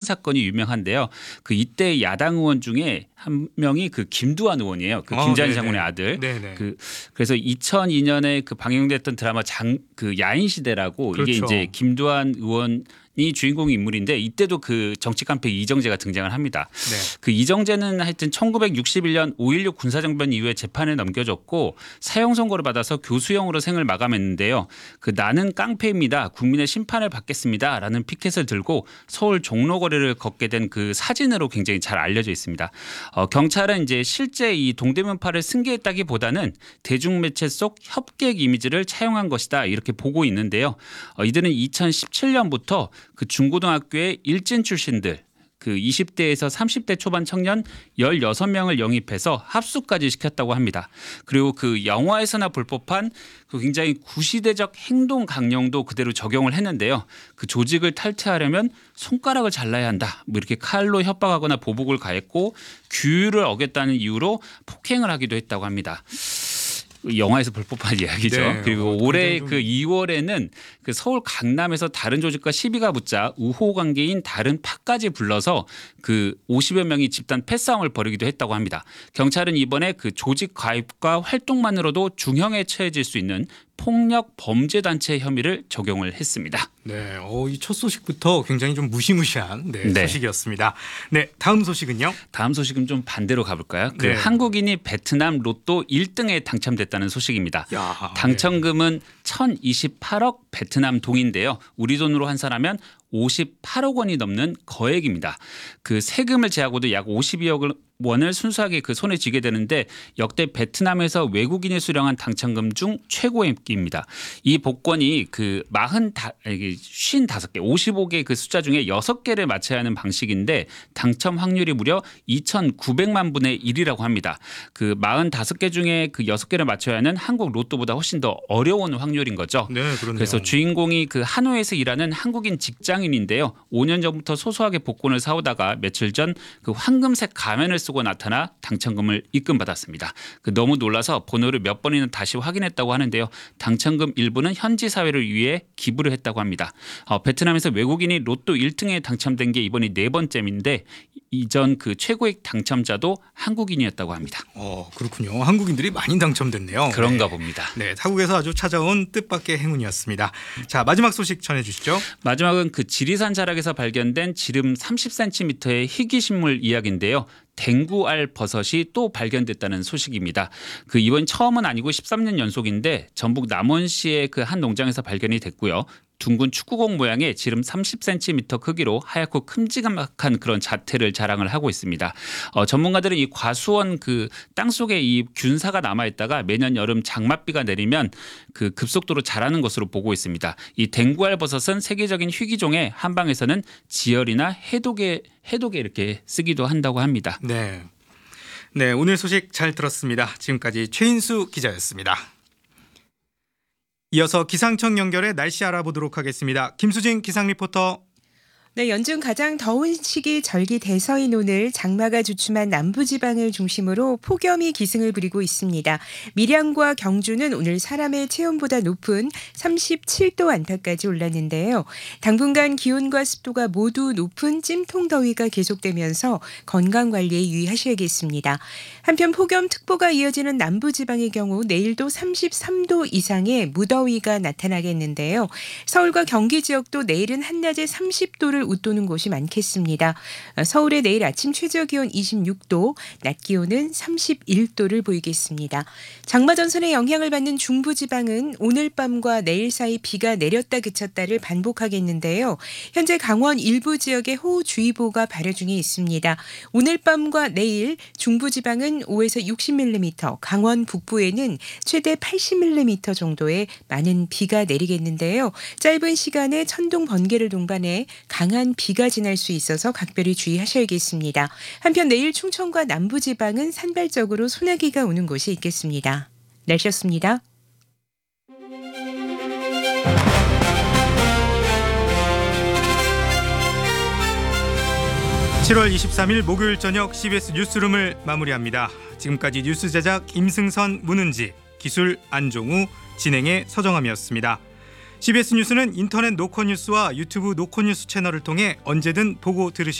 사건이 유명한데요. 그 이때 야당 의원 중에 한 명이 그 김두한 의원이에요. 그 김재환 장군의 아들. 네네. 그래서 2002년에 그 방영됐던 드라마 그 야인시대라고 그렇죠. 이게 이제 김두한 의원이 주인공 인물인데 이때도 그 정치 깡패 이정재가 등장을 합니다. 네. 그 이정재는 하여튼 1961년 5.16 군사정변 이후에 재판에 넘겨졌고 사형 선고를 받아서 교수형으로 생을 마감했는데요. 그 나는 깡패입니다. 국민의 심판을 받겠습니다라는 피켓을 들고 서울 종로거리를 걷게 된 그 사진으로 굉장히 잘 알려져 있습니다. 경찰은 이제 실제 이 동대문파를 승계했다기보다는 대중매체 속 협객 이미지를 차용한 것이다 이렇게 보고 있는데요. 이들은 2017년부터 그 중고등학교의 일진 출신들 그 20대에서 30대 초반 청년 16명을 영입해서 합수까지 시켰다고 합니다. 그리고 그 영화에서나 볼 법한 그 굉장히 구시대적 행동 강령도 그대로 적용을 했는데요. 그 조직을 탈퇴하려면 손가락을 잘라야 한다. 뭐 이렇게 칼로 협박하거나 보복을 가했고 규율을 어겼다는 이유로 폭행을 하기도 했다고 합니다. 영화에서 볼 법한 이야기죠. 네, 그리고 올해 그 2월에는 그 서울 강남에서 다른 조직과 시비가 붙자 우호 관계인 다른 파까지 불러서 그 50여 명이 집단 패싸움을 벌이기도 했다고 합니다. 경찰은 이번에 그 조직 가입과 활동만으로도 중형에 처해질 수 있는 폭력 범죄 단체 혐의를 적용을 했습니다. 네, 이 첫 소식부터 굉장히 좀 무시무시한 네. 소식이었습니다. 네, 다음 소식은요? 다음 소식은 좀 반대로 가볼까요? 그 네. 한국인이 베트남 로또 1등에 당첨됐다는 소식입니다. 야, 당첨금은 1,028억 베트남 동인데요. 우리 돈으로 환산하면 58억 원이 넘는 거액입니다. 그 세금을 제하고도 약 52억 원을 순수하게 그 손에 쥐게 되는데 역대 베트남에서 외국인이 수령한 당첨금 중 최고액입니다. 이 복권이 그 55개, 55개 그 숫자 중에 6개를 맞춰야 하는 방식인데 당첨 확률이 무려 2,900만 분의 1이라고 합니다. 그 45개 중에 그 6개를 맞춰야 하는 한국 로또보다 훨씬 더 어려운 확률인 거죠. 네, 그렇네요. 그래서 주인공이 그 하노이에서 일하는 한국인 직장인인데요. 5년 전부터 소소하게 복권을 사오다가 며칠 전 그 황금색 가면을 쓰고 나타나 당첨금을 입금받았습니다. 너무 놀라서 번호를 몇 번이나 다시 확인했다고 하는데요. 당첨금 일부는 현지 사회를 위해 기부를 했다고 합니다. 베트남에서 외국인이 로또 1등에 당첨된 게 이번이 4번째인데 이전 그 최고액 당첨자도 한국인이었다고 합니다. 그렇군요. 한국인들이 많이 당첨됐네요. 그런가 네. 봅니다. 네, 타국에서 아주 찾아온 뜻밖의 행운이었습니다. 자, 마지막 소식 전해주시죠. 마지막은 그 지리산 자락에서 발견된 지름 30cm의 희귀식물 이야기인데요. 댕구알 버섯이 또 발견됐다는 소식입니다. 이번 처음은 아니고 13년 연속인데 전북 남원시의 그 한 농장에서 발견이 됐고요. 둥근 축구공 모양의 지름 30cm 크기로 하얗고 큼지막한 그런 자태를 자랑을 하고 있습니다. 전문가들은 이 과수원 그 땅속에 이 균사가 남아있다가 매년 여름 장맛비가 내리면 그 급속도로 자라는 것으로 보고 있습니다. 이 댕구알 버섯은 세계적인 희귀종에 한방에서는 지혈이나 해독에 이렇게 쓰기도 한다고 합니다. 네, 네, 오늘 소식 잘 들었습니다. 지금까지 최인수 기자였습니다. 이어서 기상청 연결해 날씨 알아보도록 하겠습니다. 김수진 기상 리포터. 네, 연중 가장 더운 시기 절기대서인 오늘 장마가 주춤한 남부지방을 중심으로 폭염이 기승을 부리고 있습니다. 밀양과 경주는 오늘 사람의 체온보다 높은 37도 안팎까지 올랐는데요. 당분간 기온과 습도가 모두 높은 찜통더위가 계속되면서 건강관리에 유의하셔야겠습니다. 한편 폭염특보가 이어지는 남부지방의 경우 내일도 33도 이상의 무더위가 나타나겠는데요. 서울과 경기 지역도 내일은 한낮에 30도를 웃도는 곳이 많겠습니다. 서울의 내일 아침 최저기온 26도, 낮 기온은 31도를 보이겠습니다. 장마전선의 영향을 받는 중부지방은 오늘 밤과 내일 사이 비가 내렸다 그쳤다를 반복하겠는데요. 현재 강원 일부 지역에 호우주의보가 발효 중에 있습니다. 오늘 밤과 내일 중부지방은 5에서 60mm, 강원 북부에는 최대 80mm 정도의 많은 비가 내리겠는데요. 짧은 시간에 천둥 번개를 동반해 강한 비가 지날 수 있어서 각별히 주의하셔야겠습니다. 한편 내일 충청과 남부지방은 산발적으로 소나기가 오는 곳이 있겠습니다. 날씨였습니다. (7월 23일) 목요일 저녁 CBS 뉴스룸을 마무리합니다. 지금까지 뉴스 제작 임승선, 문은지, 기술 안종우, 진행의 서정함이었습니다. CBS 뉴스는 인터넷 노컷뉴스와 유튜브 노컷뉴스 채널을 통해 언제든 보고 들으실